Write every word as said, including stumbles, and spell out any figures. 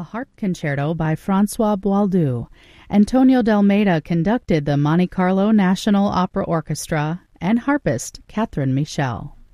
harp concerto by François Boieldieu. Antonio Delmeida conducted the Monte Carlo National Opera Orchestra, and harpist Catherine Michel.